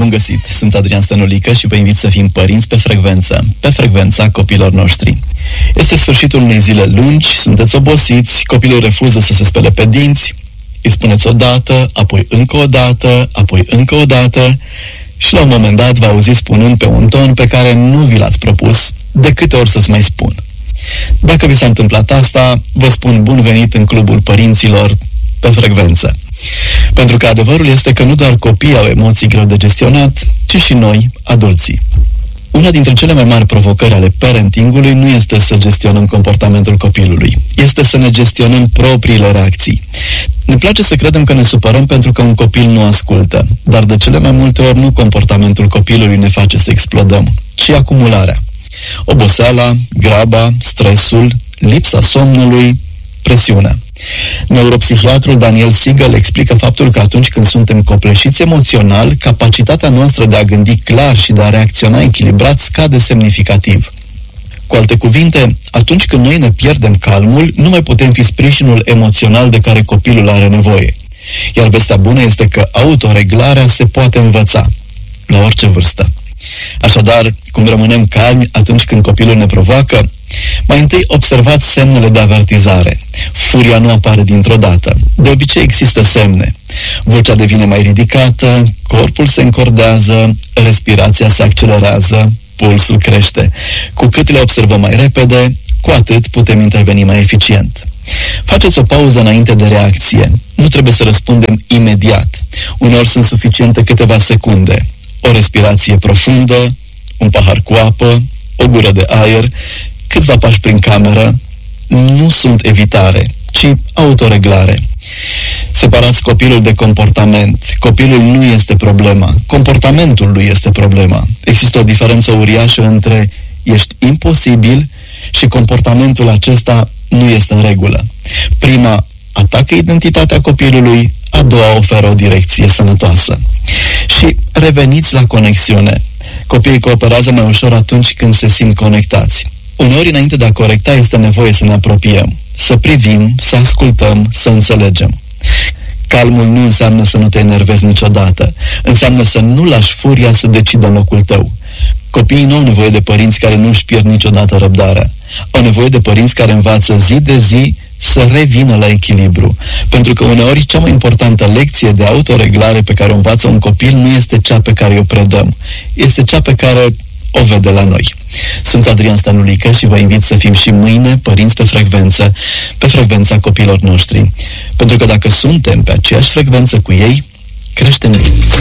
Bun găsit! Sunt Adrian Stănulică și vă invit să fim părinți pe frecvența copiilor noștri. Este sfârșitul unei zile lungi, sunteți obosiți, copilul refuză să se spele pe dinți, îi spuneți odată, apoi încă o dată, apoi încă o dată și la un moment dat vă auziți spunând pe un ton pe care nu vi l-ați propus, de câte ori să-ți mai spun. Dacă vi s-a întâmplat asta, vă spun bun venit în clubul părinților pe frecvență. Pentru că adevărul este că nu doar copiii au emoții greu de gestionat, ci și noi, adulții. Una dintre cele mai mari provocări ale parentingului nu este să gestionăm comportamentul copilului, este să ne gestionăm propriile reacții. Ne place să credem că ne supărăm pentru că un copil nu ascultă, dar de cele mai multe ori nu comportamentul copilului ne face să explodăm, ci acumularea. Oboseala, graba, stresul, lipsa somnului, presiunea. Neuropsihiatrul Daniel Siegel explică faptul că atunci când suntem copleșiți emoțional, capacitatea noastră de a gândi clar și de a reacționa echilibrat scade semnificativ. Cu alte cuvinte, atunci când noi ne pierdem calmul, nu mai putem fi sprijinul emoțional de care copilul are nevoie. Iar vestea bună este că autoreglarea se poate învăța, la orice vârstă. Așadar, cum rămânem calmi atunci când copilul ne provoacă? Mai întâi observați semnele de avertizare. Furia nu apare dintr-o dată. De obicei există semne. Vocea devine mai ridicată, corpul se încordează, respirația se accelerează, pulsul crește. Cu cât le observăm mai repede, cu atât putem interveni mai eficient. Faceți o pauză înainte de reacție. Nu trebuie să răspundem imediat. Uneori sunt suficiente câteva secunde. O respirație profundă, un pahar cu apă, o gură de aer, câțiva pași prin cameră. Nu sunt evitare, ci autoreglare. Separați copilul de comportament. Copilul nu este problema, comportamentul lui este problema. Există o diferență uriașă între ești imposibil și comportamentul acesta nu este în regulă. Prima atacă identitatea copilului, a doua oferă o direcție sănătoasă. Și reveniți la conexiune. Copiii cooperează mai ușor atunci când se simt conectați. Uneori, înainte de a corecta, este nevoie să ne apropiem, să privim, să ascultăm, să înțelegem. Calmul nu înseamnă să nu te enervezi niciodată. Înseamnă să nu lași furia să decidă în locul tău. Copiii nu au nevoie de părinți care nu își pierd niciodată răbdarea. Au nevoie de părinți care învață zi de zi să revină la echilibru. Pentru că uneori cea mai importantă lecție de autoreglare pe care o învață un copil nu este cea pe care o predăm. Este cea pe care o vede la noi. Sunt Adrian Stănulică și vă invit să fim și mâine părinți pe frecvența copiilor noștri. Pentru că dacă suntem pe aceeași frecvență cu ei, creștem bine.